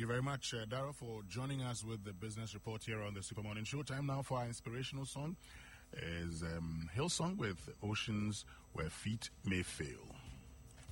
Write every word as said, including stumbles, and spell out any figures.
you very much, uh, Dara, for joining us with the business report here on the Super Morning Show. Time now for our inspirational song is um, Hillsong with Oceans Where Feet May Fail.